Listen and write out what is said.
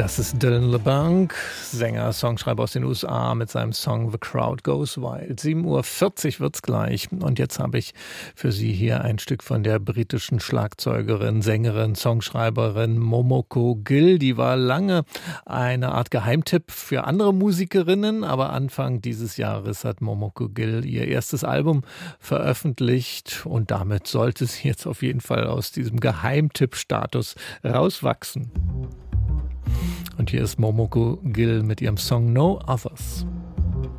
Das ist Dylan LeBlanc, Sänger, Songschreiber aus den USA mit seinem Song The Crowd Goes Wild. 7:40 Uhr wird's gleich. Und jetzt habe ich für Sie hier ein Stück von der britischen Schlagzeugerin, Sängerin, Songschreiberin Momoko Gill. Die war lange eine Art Geheimtipp für andere Musikerinnen, aber Anfang dieses Jahres hat Momoko Gill ihr erstes Album veröffentlicht und damit sollte sie jetzt auf jeden Fall aus diesem Geheimtipp-Status rauswachsen. Und hier ist Momoko Gill mit ihrem Song No Others.